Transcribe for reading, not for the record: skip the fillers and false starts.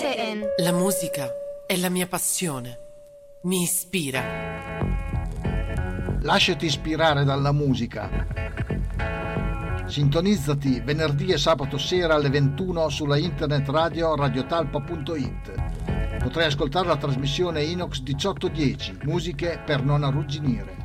RTN. La musica è la mia passione. Mi ispira. Lasciati ispirare dalla musica. Sintonizzati venerdì e sabato sera alle 21 sulla internet radio radiotalpa.it. Potrai ascoltare la trasmissione Inox 1810, musiche per non arrugginire.